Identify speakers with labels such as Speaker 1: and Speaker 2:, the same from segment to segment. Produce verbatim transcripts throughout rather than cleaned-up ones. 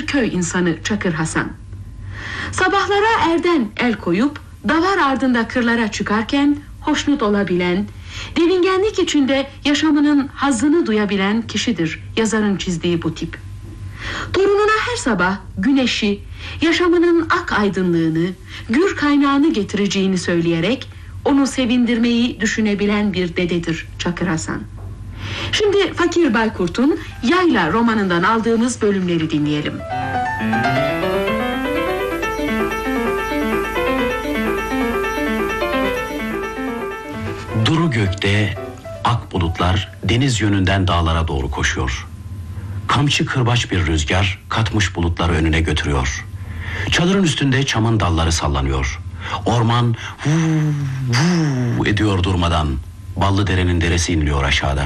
Speaker 1: bir köy insanı Çakır Hasan. Sabahlara erden el koyup davar ardında kırlara çıkarken hoşnut olabilen, devingenlik içinde yaşamının hazzını duyabilen kişidir yazarın çizdiği bu tip. Torununa her sabah güneşi, yaşamının ak aydınlığını, gür kaynağını getireceğini söyleyerek onu sevindirmeyi düşünebilen bir dededir Çakır Hasan. Şimdi Fakir Baykurt'un Yayla romanından aldığımız bölümleri dinleyelim.
Speaker 2: Duru gökte ak bulutlar deniz yönünden dağlara doğru koşuyor. Kamçı kırbaç bir rüzgar katmış bulutları önüne götürüyor. Çadırın üstünde çamın dalları sallanıyor. Orman vuu vuu ediyor durmadan. Ballıdere'nin deresi inliyor aşağıda.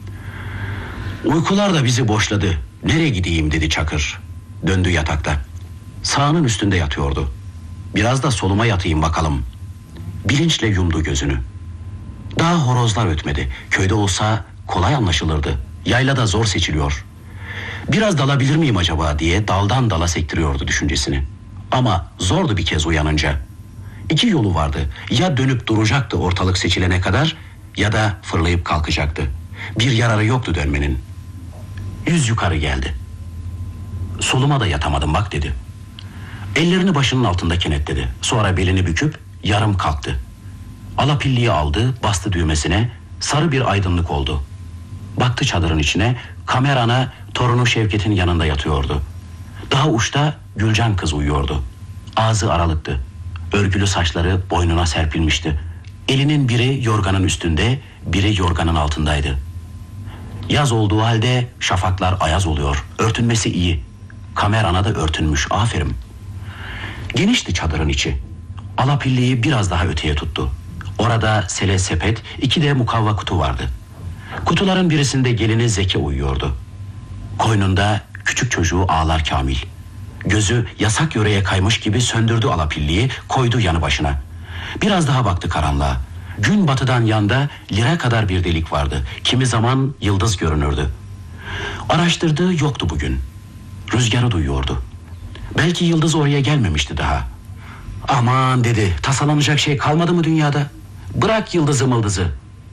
Speaker 2: Uykular da bizi boşladı. Nereye gideyim dedi Çakır. Döndü yatakta. Sağının üstünde yatıyordu. Biraz da soluma yatayım bakalım. Bilinçle yumdu gözünü. Daha horozlar ötmedi. Köyde olsa kolay anlaşılırdı. Yaylada zor seçiliyor. Biraz dalabilir miyim acaba diye daldan dala sektiriyordu düşüncesini. Ama zordu bir kez uyanınca. İki yolu vardı. Ya dönüp duracaktı ortalık seçilene kadar ya da fırlayıp kalkacaktı. Bir yararı yoktu dönmenin. Yüz yukarı geldi. Soluma da yatamadım bak dedi. Ellerini başının altında kenetledi. Sonra belini büküp yarım kalktı. Alapilliyi aldı, bastı düğmesine. Sarı bir aydınlık oldu. Baktı çadırın içine. Kamerana torunu Şevket'in yanında yatıyordu. Daha uçta Gülcan kız uyuyordu. Ağzı aralıktı. Örgülü saçları boynuna serpilmişti. Elinin biri yorganın üstünde, biri yorganın altındaydı. Yaz olduğu halde şafaklar ayaz oluyor. Örtünmesi iyi. Kamerana da örtünmüş, aferin. Genişti çadırın içi. Alapilliyi biraz daha öteye tuttu. Orada sele sepet, iki de mukavva kutu vardı. Kutuların birisinde gelini Zeki uyuyordu. Koynunda küçük çocuğu ağlar Kamil. Gözü yasak yöreye kaymış gibi söndürdü alapilliyi, koydu yanı başına. Biraz daha baktı karanlığa. Gün batıdan yanda lira kadar bir delik vardı. Kimi zaman yıldız görünürdü. Araştırdığı yoktu bugün. Rüzgarı duyuyordu. Belki yıldız oraya gelmemişti daha. Aman dedi, tasalanacak şey kalmadı mı dünyada? Bırak yıldızı mıldızı.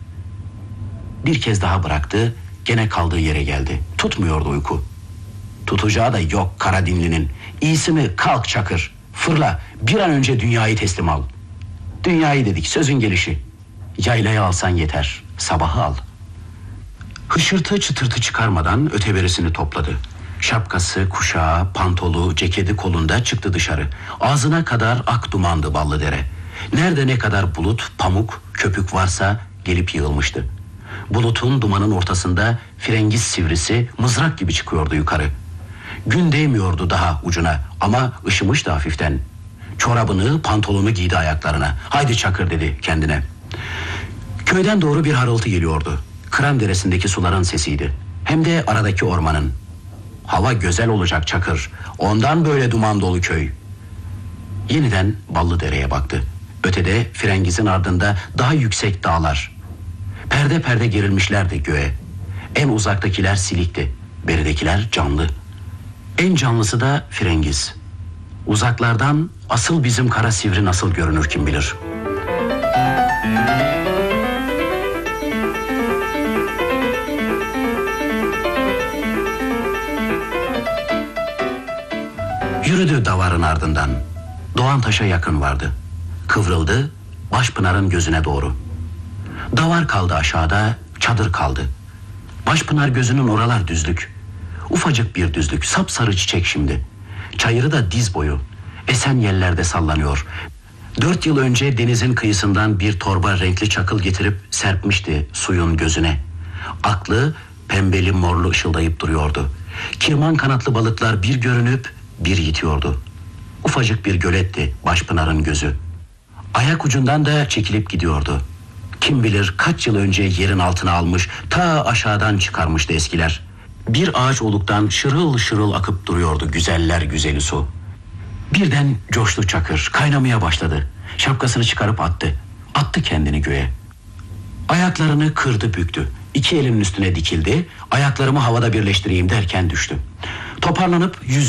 Speaker 2: Bir kez daha bıraktı, gene kaldığı yere geldi. Tutmuyordu uyku. Tutacağı da yok kara dinlinin. İyisi mi kalk Çakır, fırla, bir an önce dünyayı teslim al. Dünyayı dedik, sözün gelişi. Yaylaya alsan yeter, sabahı al. Hışırtı çıtırtı çıkarmadan öteberisini topladı. Şapkası, kuşağı, pantolu, ceketi kolunda çıktı dışarı. Ağzına kadar ak dumandı Ballıdere. Nerede ne kadar bulut, pamuk, köpük varsa gelip yığılmıştı. Bulutun dumanın ortasında frengiz sivrisi mızrak gibi çıkıyordu yukarı. Gün değmiyordu daha ucuna ama ışımıştı hafiften. Çorabını, pantolonu giydi ayaklarına. Haydi Çakır dedi kendine. Köyden doğru bir harıltı geliyordu. Kıran deresindeki suların sesiydi. Hem de aradaki ormanın. Hava güzel olacak Çakır. Ondan böyle duman dolu köy. Yeniden Ballıdere'ye baktı. Ötede frengizin ardında daha yüksek dağlar. Perde perde gerilmişlerdi göğe. En uzaktakiler silikti. Beridekiler canlı. En canlısı da frengiz. Uzaklardan asıl bizim kara sivri nasıl görünür kim bilir. Yürüdü davarın ardından. Doğantaş'a yakın vardı. Kıvrıldı, Başpınar'ın gözüne doğru. Davar kaldı aşağıda, çadır kaldı. Başpınar gözünün oralar düzlük. Ufacık bir düzlük, sapsarı çiçek şimdi. Çayırı da diz boyu. Esen yellerde sallanıyor. Dört yıl önce denizin kıyısından bir torba renkli çakıl getirip serpmişti suyun gözüne. Aklı pembeli morlu ışıldayıp duruyordu. Kirman kanatlı balıklar bir görünüp bir yitiyordu. Ufacık bir göletti Başpınar'ın gözü. Ayak ucundan da çekilip gidiyordu. Kim bilir kaç yıl önce yerin altına almış, ta aşağıdan çıkarmıştı eskiler. Bir ağaç oluktan şırıl şırıl akıp duruyordu güzeller güzeli su. Birden coştu Çakır, kaynamaya başladı. Şapkasını çıkarıp attı. Attı kendini göğe. Ayaklarını kırdı büktü. İki elinin üstüne dikildi. Ayaklarımı havada birleştireyim derken düştü. Toparlanıp yüz